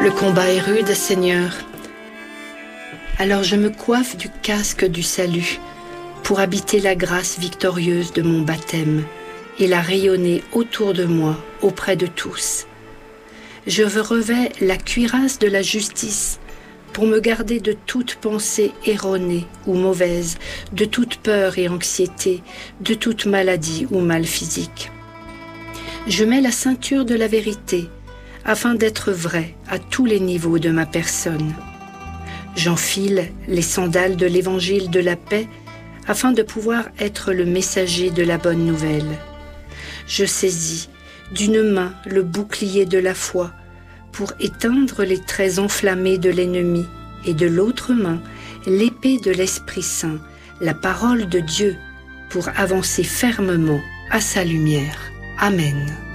Le combat est rude, Seigneur. Alors je me coiffe du casque du salut pour habiter la grâce victorieuse de mon baptême et la rayonner autour de moi, auprès de tous. Je revêts la cuirasse de la justice pour me garder de toute pensée erronée ou mauvaise, de toute peur et anxiété, de toute maladie ou mal physique. Je mets la ceinture de la vérité afin d'être vrai à tous les niveaux de ma personne. J'enfile les sandales de l'évangile de la paix afin de pouvoir être le messager de la bonne nouvelle. Je saisis d'une main le bouclier de la foi pour éteindre les traits enflammés de l'ennemi et de l'autre main l'épée de l'Esprit Saint, la parole de Dieu, pour avancer fermement à sa lumière. Amen.